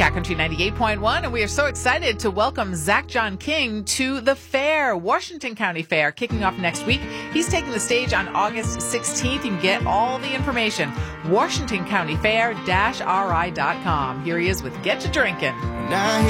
Cat Country 98.1, and we are so excited to welcome Zach John King to the fair, Washington County Fair, kicking off next week. He's taking the stage on August 16th. You can get all the information, WashingtonCountyFair-RI.com. Here he is with Get to Drinking.